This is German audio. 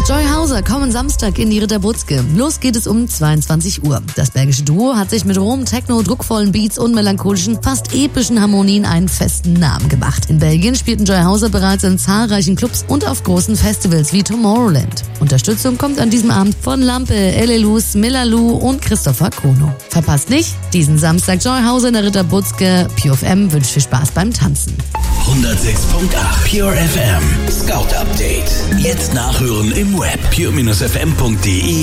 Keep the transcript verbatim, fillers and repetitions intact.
Joy Hauser kommen Samstag in die Ritterbutzke. Los geht es um zweiundzwanzig Uhr. Das belgische Duo hat sich mit rohem Techno, druckvollen Beats und melancholischen, fast epischen Harmonien einen festen Namen gemacht. In Belgien spielten Joy Hauser bereits in zahlreichen Clubs und auf großen Festivals wie Tomorrowland. Unterstützung kommt an diesem Abend von Lampe, Elelus, Milalou und Christopher Kono. Verpasst nicht diesen Samstag Joy Hauser in der Ritterbutzke. Pure F M wünscht viel Spaß beim Tanzen. hundertsechs Komma acht Pure F M Scout Update. Jetzt nachhören im Web pure Bindestrich f m punkt de.